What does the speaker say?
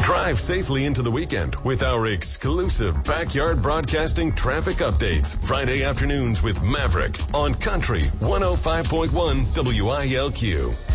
Drive safely into the weekend with our exclusive Backyard Broadcasting traffic updates. Friday afternoons with Maverick on Country 105.1 WILQ.